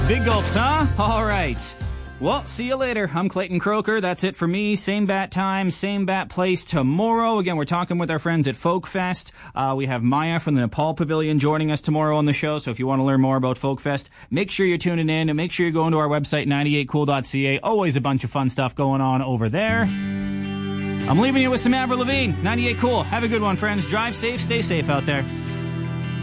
Big gulps, huh? All right. Well, see you later. I'm Clayton Croker. That's it for me. Same bat time, same bat place tomorrow. Again, we're talking with our friends at Folk Fest. We have Maya from the Nepal Pavilion joining us tomorrow on the show. So if you want to learn more about Folk Fest, make sure you're tuning in and make sure you're going to our website, 98cool.ca. Always a bunch of fun stuff going on over there. I'm leaving you with some Avril Lavigne, 98 Cool. Have a good one, friends. Drive safe, stay safe out there.